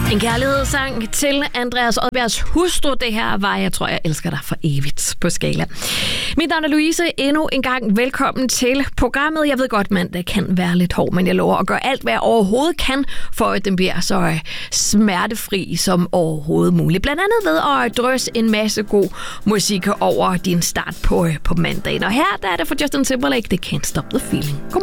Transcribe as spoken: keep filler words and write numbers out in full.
En kærlighedssang til Andreas Odbjergs hustru. Det her var Jeg tror, jeg elsker dig for evigt på Skala. Mit navn er Louise. Endnu en gang velkommen til programmet. Jeg ved godt, mandag kan være lidt hård, men jeg lover at gøre alt, hvad jeg overhovedet kan, for at den bliver så smertefri som overhovedet muligt. Blandt andet ved at drøse en masse god musik over din start på, på mandagen. Og her der er det for Justin Timberlake, The Can't Stop the Feeling. Godmorgen.